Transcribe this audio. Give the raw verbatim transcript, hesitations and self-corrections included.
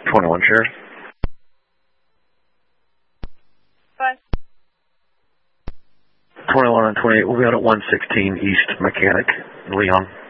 twenty-one Sheriff. Bye. twenty-one and twenty-eight, we'll be out at one sixteen East Mechanic, Leon.